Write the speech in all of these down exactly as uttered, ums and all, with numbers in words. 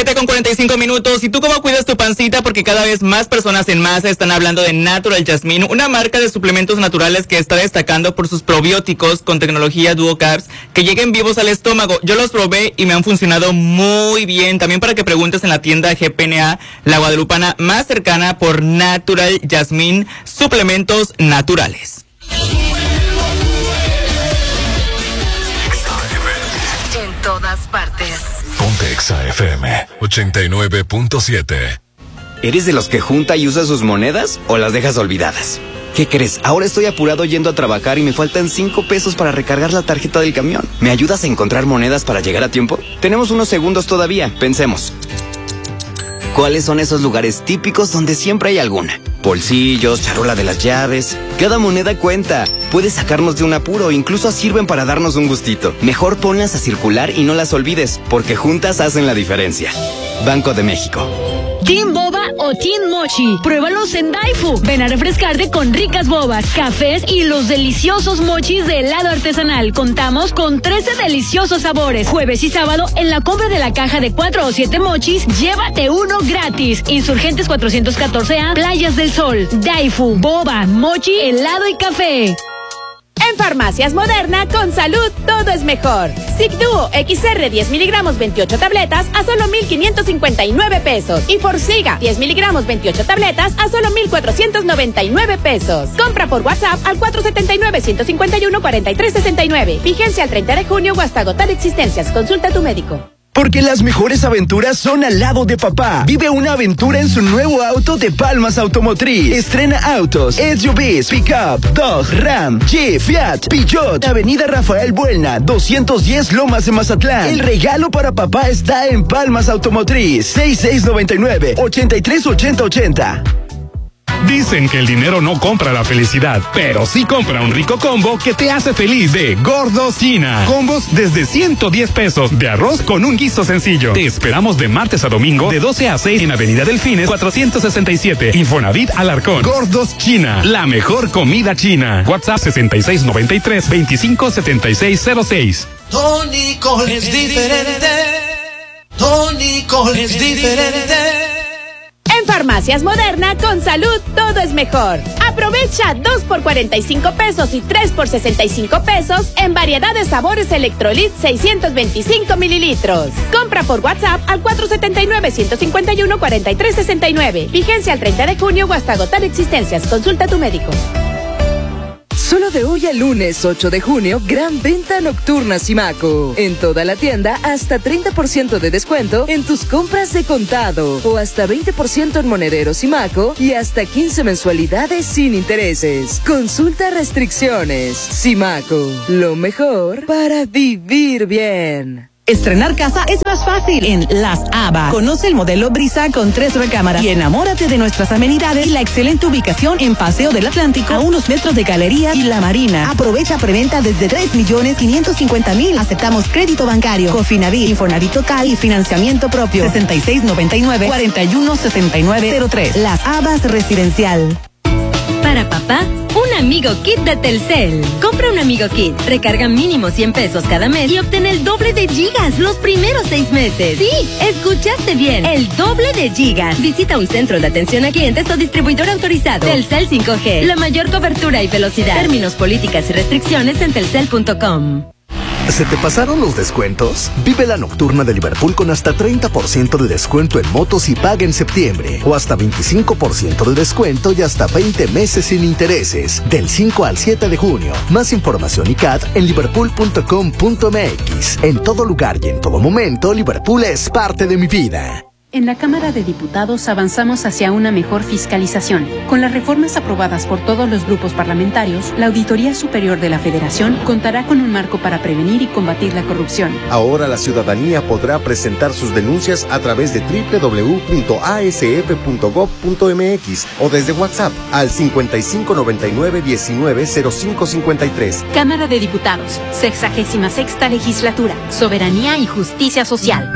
siete con cuarenta y cinco minutos. ¿Y tú cómo cuidas tu pancita? Porque cada vez más personas en masa están hablando de Natural Jasmine, una marca de suplementos naturales que está destacando por sus probióticos con tecnología Duo Carbs que lleguen vivos al estómago. Yo los probé y me han funcionado muy bien. También para que preguntes en la tienda G P N A, la guadalupana más cercana, por Natural Jasmine, suplementos naturales. En todas partes. Ponte Exa F M ochenta y nueve punto siete. ¿Eres de los que junta y usa sus monedas o las dejas olvidadas? ¿Qué crees? Ahora estoy apurado yendo a trabajar y me faltan cinco pesos para recargar la tarjeta del camión. ¿Me ayudas a encontrar monedas para llegar a tiempo? Tenemos unos segundos todavía, pensemos. ¿Cuáles son esos lugares típicos donde siempre hay alguna? Bolsillos, charola de las llaves. Cada moneda cuenta. Puedes sacarnos de un apuro, incluso sirven para darnos un gustito. Mejor ponlas a circular y no las olvides, porque juntas hacen la diferencia. Banco de México. ¿Team Boba o Team Mochi? Pruébalos en Daifu. Ven a refrescarte con ricas bobas, cafés y los deliciosos mochis de helado artesanal. Contamos con trece deliciosos sabores. Jueves y sábado, en la compra de la caja de cuatro o siete mochis, llévate uno gratis. Insurgentes cuatrocientos catorce A, Playas del Sol. Daifu, boba, mochi, helado y café. En Farmacias Moderna, con salud, todo es mejor. Zigduo X R diez miligramos veintiocho tabletas a solo mil quinientos cincuenta y nueve pesos. Y Forxiga diez miligramos veintiocho tabletas a solo mil cuatrocientos noventa y nueve pesos. Compra por WhatsApp al cuatro siete nueve, uno cinco uno, cuatro tres seis nueve. Vigencia al treinta de junio o hasta agotar existencias. Consulta a tu médico. Porque las mejores aventuras son al lado de papá. Vive una aventura en su nuevo auto de Palmas Automotriz. Estrena autos, S U Vs, Pickup, Dodge, Ram, Jeep, Fiat, Peugeot. Avenida Rafael Buelna, doscientos diez Lomas de Mazatlán. El regalo para papá está en Palmas Automotriz. seis seis nueve nueve, ocho tres ocho cero ocho cero. Dicen que el dinero no compra la felicidad, pero sí compra un rico combo que te hace feliz de Gordos China. Combos desde ciento diez pesos de arroz con un guiso sencillo. Te esperamos de martes a domingo de doce a seis en Avenida Delfines cuatrocientos sesenta y siete. Infonavit Alarcón. Gordos China, la mejor comida china. WhatsApp sesenta y seis noventa y tres, veinticinco setenta y seis cero seis. Tónico es diferente. Tónico es diferente. En Farmacias Moderna, con salud, todo es mejor. Aprovecha dos por cuarenta y cinco pesos y tres por sesenta y cinco pesos en variedad de sabores Electrolit seiscientos veinticinco mililitros. Compra por WhatsApp al cuatro siete nueve, uno cinco uno, cuatro tres seis nueve. Vigencia al treinta de junio o hasta agotar existencias. Consulta a tu médico. Solo de hoy al lunes ocho de junio, gran venta nocturna Simaco. En toda la tienda, hasta treinta por ciento de descuento en tus compras de contado. O hasta veinte por ciento en monedero Simaco y hasta quince mensualidades sin intereses. Consulta restricciones. Simaco, lo mejor para vivir bien. Estrenar casa es más fácil en Las Habas. Conoce el modelo Brisa con tres recámaras y enamórate de nuestras amenidades y la excelente ubicación en Paseo del Atlántico, a unos metros de Galería y La Marina. Aprovecha preventa desde tres millones quinientos cincuenta mil. Aceptamos crédito bancario, Cofinavit, Infonavit total y financiamiento propio. sesenta y seis noventa y nueve, cuarenta y uno sesenta y nueve cero tres. Las Habas Residencial. Para papá, un amigo kit de Telcel. Compra un amigo kit, recarga mínimo cien pesos cada mes y obtén el doble de gigas los primeros seis meses. Sí, escuchaste bien, el doble de gigas. Visita un centro de atención a clientes o distribuidor autorizado. Telcel cinco G, la mayor cobertura y velocidad. Términos, políticas y restricciones en telcel punto com. ¿Se te pasaron los descuentos? Vive la nocturna de Liverpool con hasta treinta por ciento de descuento en motos y paga en septiembre. O hasta veinticinco por ciento de descuento y hasta veinte meses sin intereses. Del cinco al siete de junio. Más información y C A D en liverpool punto com punto m x. En todo lugar y en todo momento, Liverpool es parte de mi vida. En la Cámara de Diputados avanzamos hacia una mejor fiscalización. Con las reformas aprobadas por todos los grupos parlamentarios, la Auditoría Superior de la Federación contará con un marco para prevenir y combatir la corrupción. Ahora la ciudadanía podrá presentar sus denuncias a través de doble u doble u doble u punto a s f punto gob punto m x o desde WhatsApp al cincuenta y cinco noventa y nueve diecinueve cero cinco cincuenta y tres. Cámara de Diputados, sexagésima sexta legislatura, soberanía y justicia social.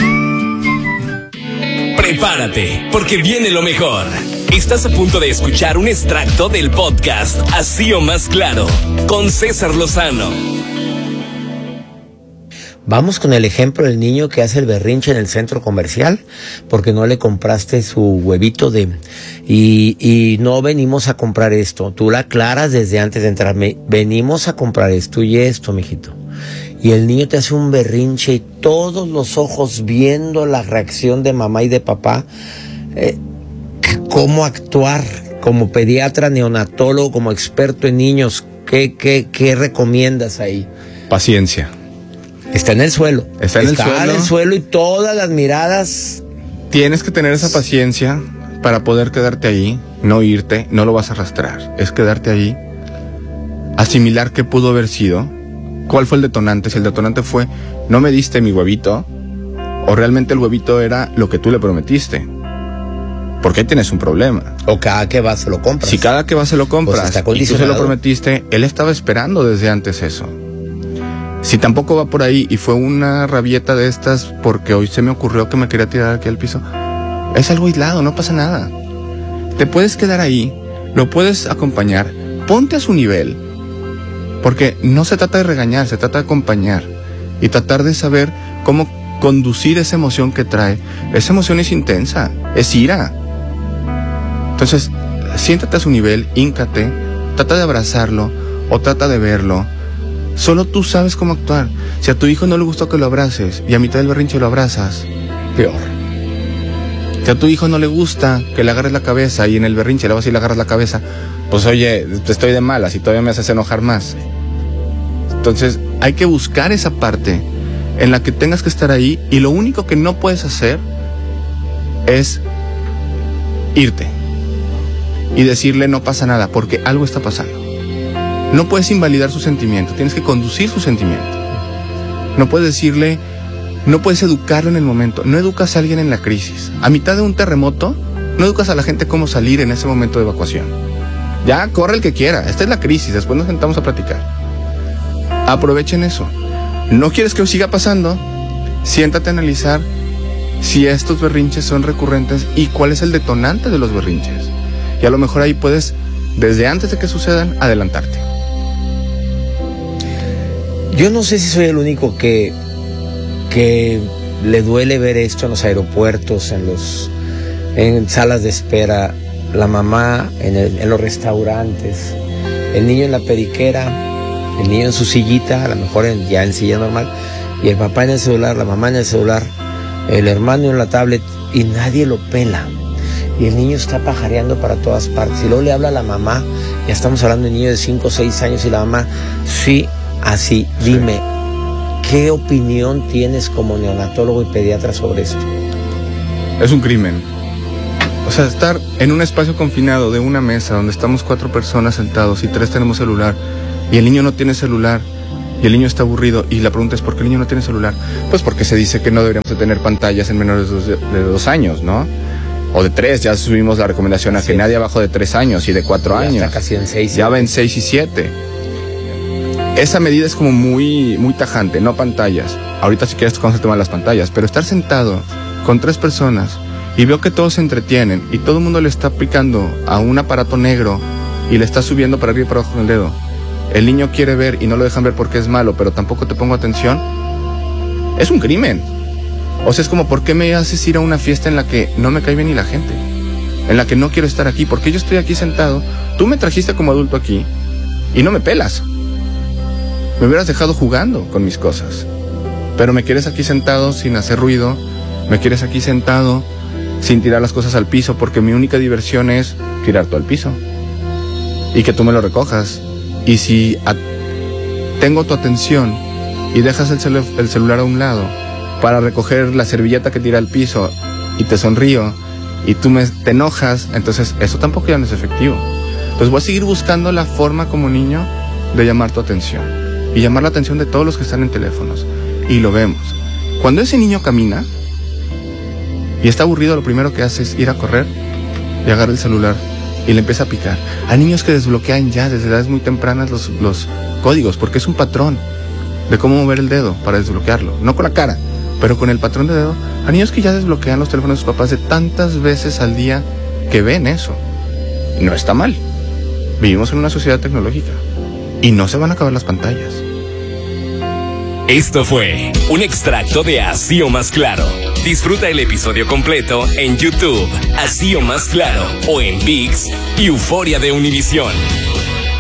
Prepárate, porque viene lo mejor. Estás a punto de escuchar un extracto del podcast Así o Más Claro, con César Lozano. Vamos con el ejemplo del niño que hace el berrinche en el centro comercial porque no le compraste su huevito de y, y no venimos a comprar esto. Tú la aclaras desde antes de entrar. Me, venimos a comprar esto y esto, mijito. Y el niño te hace un berrinche y todos los ojos viendo la reacción de mamá y de papá. Eh, ¿Cómo actuar? Como pediatra, neonatólogo, como experto en niños, ¿qué, qué, qué recomiendas ahí? Paciencia. Está en el suelo. Está en el Está suelo. en el suelo y todas las miradas. Tienes que tener esa paciencia para poder quedarte ahí, no irte, no lo vas a arrastrar. Es quedarte ahí, asimilar qué pudo haber sido, cuál fue el detonante. Si el detonante fue, no me diste mi huevito, o realmente el huevito era lo que tú le prometiste. Porque ahí tienes un problema. O cada que vas se lo compras. Si cada que vas se lo compras, pues está y tú se condicionado. lo prometiste, él estaba esperando desde antes eso. Si tampoco va por ahí y fue una rabieta de estas porque hoy se me ocurrió que me quería tirar aquí al piso, es algo aislado, no pasa nada. Te puedes quedar ahí, lo puedes acompañar, ponte a su nivel, porque no se trata de regañar, se trata de acompañar y tratar de saber cómo conducir esa emoción que trae. Esa emoción es intensa, es ira. Entonces, siéntate a su nivel, híncate, trata de abrazarlo o trata de verlo. Solo tú sabes cómo actuar. Si a tu hijo no le gustó que lo abraces y a mitad del berrinche lo abrazas, peor. Si a tu hijo no le gusta que le agarres la cabeza y en el berrinche le vas y le agarras la cabeza, pues oye, estoy de malas y todavía me haces enojar más. Entonces hay que buscar esa parte en la que tengas que estar ahí y lo único que no puedes hacer es irte y decirle no pasa nada porque algo está pasando. No puedes invalidar su sentimiento, tienes que conducir su sentimiento. No puedes decirle, no puedes educarlo en el momento. No educas a alguien en la crisis. A mitad de un terremoto, no educas a la gente cómo salir en ese momento de evacuación. Ya, corre el que quiera, esta es la crisis, después nos sentamos a platicar. Aprovechen eso. No quieres que siga pasando, siéntate a analizar si estos berrinches son recurrentes y cuál es el detonante de los berrinches. Y a lo mejor ahí puedes, desde antes de que sucedan, adelantarte. Yo no sé si soy el único que, que le duele ver esto en los aeropuertos, en los en salas de espera, la mamá en, el, en los restaurantes, el niño en la periquera, el niño en su sillita, a lo mejor en, ya en silla normal, y el papá en el celular, la mamá en el celular, el hermano en la tablet, y nadie lo pela. Y el niño está pajareando para todas partes. Y luego le habla a la mamá, ya estamos hablando de un niño de cinco o seis años, y la mamá, sí, así, dime, ¿qué opinión tienes como neonatólogo y pediatra sobre esto? Es un crimen. O sea, estar en un espacio confinado de una mesa donde estamos cuatro personas sentados y tres tenemos celular y el niño no tiene celular y el niño está aburrido y la pregunta es ¿por qué el niño no tiene celular? Pues porque se dice que no deberíamos de tener pantallas en menores de dos, de dos años, ¿no? O de tres, ya subimos la recomendación a sí. Que nadie abajo de tres años y de cuatro ya años. Está casi en seis. Ya va en seis y siete. Esa medida es como muy, muy tajante, no pantallas. Ahorita si quieres tocamos el tema de las pantallas, pero estar sentado con tres personas y veo que todos se entretienen y todo el mundo le está aplicando a un aparato negro y le está subiendo para arriba y para abajo con el dedo. El niño quiere ver y no lo dejan ver porque es malo, pero tampoco te pongo atención. Es un crimen. O sea, es como, ¿por qué me haces ir a una fiesta en la que no me cae bien ni la gente? En la que no quiero estar aquí, porque yo estoy aquí sentado, tú me trajiste como adulto aquí y no me pelas. Me hubieras dejado jugando con mis cosas. Pero me quieres aquí sentado sin hacer ruido, me quieres aquí sentado sin tirar las cosas al piso, porque mi única diversión es tirar todo al piso. Y que tú me lo recojas. Y si a- tengo tu atención y dejas el, celu- el celular a un lado para recoger la servilleta que tira al piso y te sonrío y tú me, te enojas, entonces eso tampoco ya no es efectivo. Entonces voy a seguir buscando la forma como niño de llamar tu atención y llamar la atención de todos los que están en teléfonos. Y lo vemos. Cuando ese niño camina y está aburrido, lo primero que hace es ir a correr y agarra el celular y le empieza a picar. Hay niños que desbloquean ya desde edades muy tempranas los, los códigos, porque es un patrón de cómo mover el dedo para desbloquearlo. No con la cara, pero con el patrón de dedo. Hay niños que ya desbloquean los teléfonos de sus papás de tantas veces al día que ven eso. No está mal. Vivimos en una sociedad tecnológica y no se van a acabar las pantallas. Esto fue un extracto de Así o Más Claro. Disfruta el episodio completo en YouTube, Así o Más Claro, o en ViX y Euforia de Univisión.